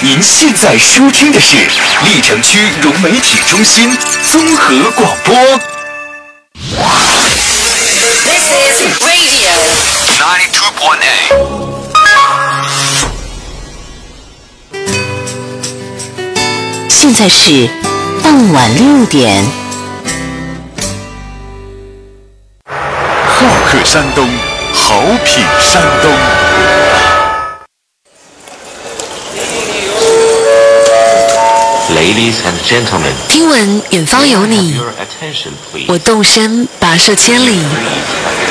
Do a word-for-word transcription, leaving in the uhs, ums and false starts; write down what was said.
您现在收听的是历城区融媒体中心综合广播。 This is Radio ninety-two point eight。 现在是傍晚六点。 好客山东，好品山东。 Ladies and gentlemen， 听闻远方有你，我动身跋涉千里。